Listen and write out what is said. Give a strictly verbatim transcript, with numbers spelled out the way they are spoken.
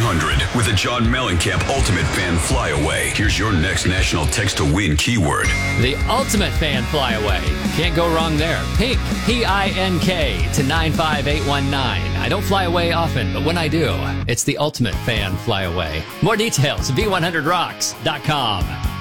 hundred with the John Mellencamp Ultimate Fan Flyaway. Here's your next national text to win keyword. The Ultimate Fan Flyaway. Can't go wrong there. Pink, P I N K, to nine five eight one nine. I don't fly away often, but when I do, it's the Ultimate Fan Flyaway. More details, V one hundred rocks dot com.